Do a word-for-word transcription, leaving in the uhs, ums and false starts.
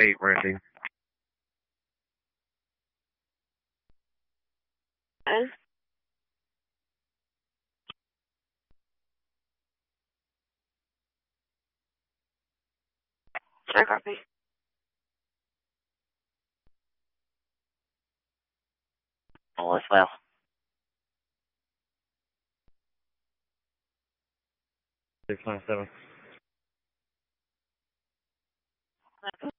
eight, Randy. Uh, I copy. All is well. six nine seven.